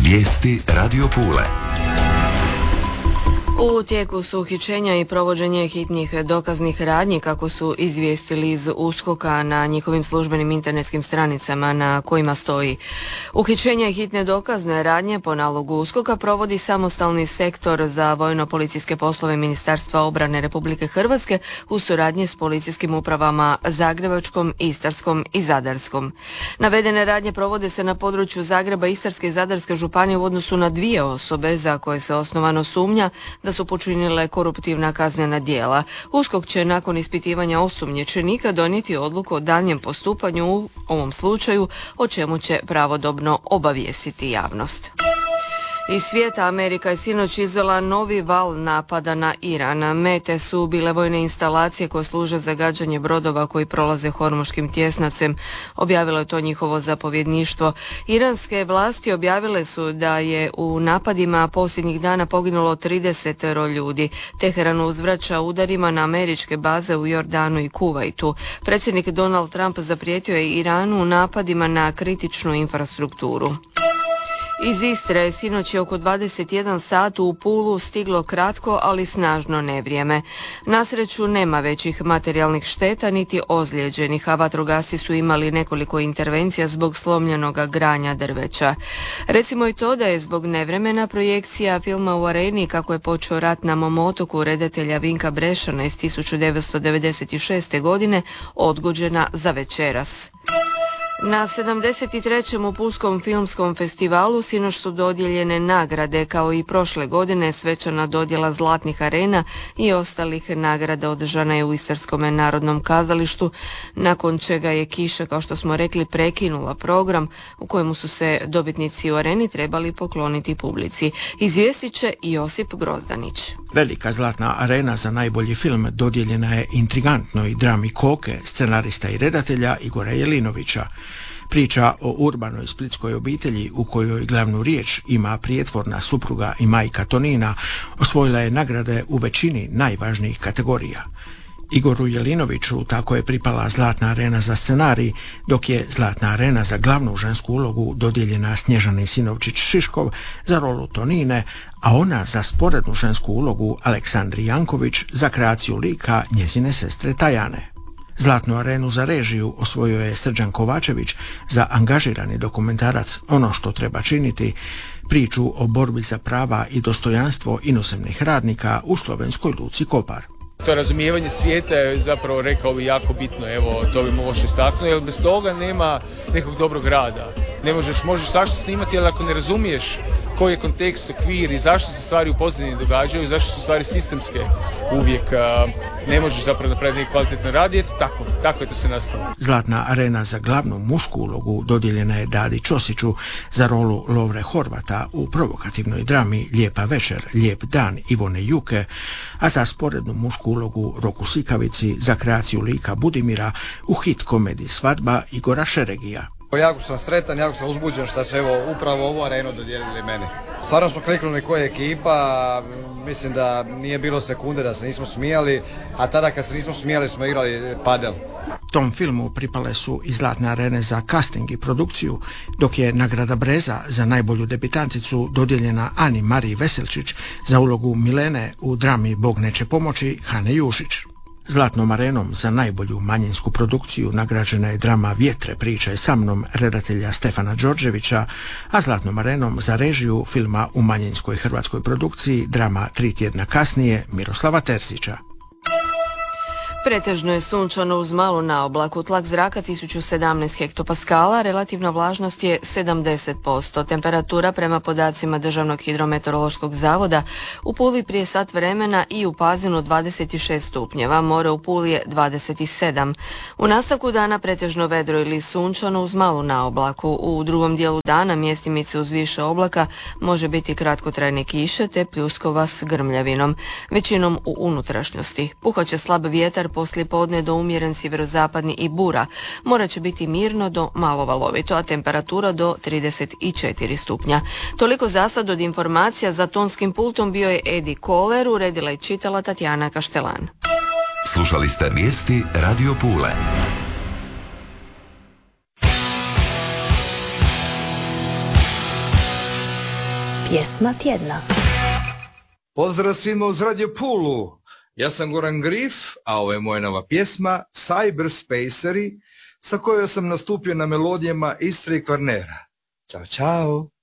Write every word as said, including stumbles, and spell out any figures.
Vijesti Radio Pule. U tijeku su uhićenja i provođenje hitnih dokaznih radnji, kako su izvijestili iz USKOK-a na njihovim službenim internetskim stranicama na kojima stoji: uhićenja i hitne dokazne radnje po nalogu USKOK-a provodi samostalni sektor za vojno-policijske poslove Ministarstva obrane Republike Hrvatske u suradnji s policijskim upravama Zagrebačkom, Istarskom i Zadarskom. Navedene radnje provode se na području Zagreba, Istarske i Zadarske županije u odnosu na dvije osobe za koje se osnovano sumnja da su počinile koruptivna kaznena djela. USKOK će nakon ispitivanja osumnjičenika donijeti odluku o daljnjem postupanju u ovom slučaju, o čemu će pravodobno obavijestiti javnost. Iz svijeta Amerika je sinoć izvela novi val napada na Iran. Mete su bile vojne instalacije koje služe za gađanje brodova koji prolaze Hormuškim tjesnacem. Objavilo je to njihovo zapovjedništvo. Iranske vlasti objavile su da je u napadima posljednjih dana poginulo trideset ljudi. Teheran uzvraća udarima na američke baze u Jordanu i Kuvajtu. Predsjednik Donald Trump zaprijetio je Iranu napadima na kritičnu infrastrukturu. Iz Istre sinoć je oko dvadeset jedan sat u Pulu stiglo kratko, ali snažno nevrijeme. Na sreću nema većih materijalnih šteta niti ozlijeđenih, a vatrogasci su imali nekoliko intervencija zbog slomljenog granja drveća. Recimo i to da je zbog nevremena projekcija filma u Areni Kako je počeo rat na mom otoku redatelja Vinka Brešana iz tisuću devetsto devedeset šeste. godine odgođena za večeras. Na sedamdeset trećem Pulskom filmskom festivalu sinoć su dodijeljene nagrade, kao i prošle godine svečana dodjela zlatnih arena i ostalih nagrada održana je u Istarskom narodnom kazalištu, nakon čega je kiša, kao što smo rekli, prekinula program u kojemu su se dobitnici u areni trebali pokloniti publici. Izvijestit će Josip Grozdanić. Velika zlatna arena za najbolji film dodijeljena je intrigantnoj drami Koke, scenarista i redatelja Igora Jelinovića. Priča o urbanoj splitskoj obitelji u kojoj glavnu riječ ima prijetvorna supruga i majka Tonina osvojila je nagrade u većini najvažnijih kategorija. Igoru Jelinoviću tako je pripala zlatna arena za scenarij, dok je zlatna arena za glavnu žensku ulogu dodijeljena Snježani Sinovčić-Šiškov za rolu Tonine, a ona za sporednu žensku ulogu Aleksandri Janković za kreaciju lika njezine sestre Tajane. Zlatnu arenu za režiju osvojio je Srđan Kovačević za angažirani dokumentarac Ono što treba činiti, priču o borbi za prava i dostojanstvo inozemnih radnika u slovenskoj luci Kopar. To razumijevanje svijeta je zapravo, rekao bi, jako bitno, evo, to bi možeš istaknuti, jer bez toga nema nekog dobrog rada. Ne možeš, možeš svašta snimati, ali ako ne razumiješ koji je kontekst, okvir i zašto se stvari u pozadini događaju, zašto su stvari sistemske uvijek, ne možeš zapravo napraviti neki kvalitetan rad, i eto tako, tako je to se nastalo. Zlatna arena za glavnu mušku ulogu dodijeljena je Dadi Ćosiću za rolu Lovre Horvata u provokativnoj drami Lijepa večer, lijep dan Ivone Juke, a za sporednu mušku ulogu Roku Sikavici za kreaciju lika Budimira u hit komediji Svadba Igora Šeregija. Jako sam sretan, jako sam uzbuđen što se evo upravo ovu arenu dodijelili meni. Stvarno smo kliknuli koja je ekipa, mislim da nije bilo sekunde da se nismo smijali, a tada kad se nismo smijali smo igrali padel. Tom filmu pripale su i zlatne arene za casting i produkciju, dok je nagrada Breza za najbolju debitanticu dodijeljena Ani Mariji Veselčić za ulogu Milene u drami Bog neće pomoći Hane Jušić. Zlatnom arenom za najbolju manjinsku produkciju nagrađena je drama Vjetre pričaj sa mnom redatelja Stefana Đorđevića, a zlatnom arenom za režiju filma u manjinskoj hrvatskoj produkciji drama Tri tjedna kasnije Miroslava Terzića. Pretežno je sunčano uz malu naoblaku, tlak zraka tisuću sedamnaest hektopaskala, relativna vlažnost je sedamdeset posto. Temperatura prema podacima Državnog hidrometeorološkog zavoda u Puli prije sat vremena i u Pazinu dvadeset šest stupnjeva, more u Puli je dvadeset sedam. U nastavku dana pretežno vedro ili sunčano uz malu naoblaku. U drugom dijelu dana mjestimice uz više oblaka može biti kratkotrajne kiše te pljuskova s grmljavinom, većinom u unutrašnjosti. Puhat će slab vjetar poslije podne do umjeren sjeverozapadni i bura. More će biti mirno do malo valovito, a temperatura do trideset četiri stupnja. Toliko za sad od informacija. Za tonskim pultom bio je Edi Koler, uredila i čitala Tatjana Kaštelan. Slušali ste vijesti Radio Pule. Pjesma tjedna. Pozdrav svima uz Radio Pulu. Ja sam Goran Grif, a ovo je moja nova pjesma Cyberspaceri, sa kojoj sam nastupio na melodijama Istre i Kvarnera. Ćao, čao.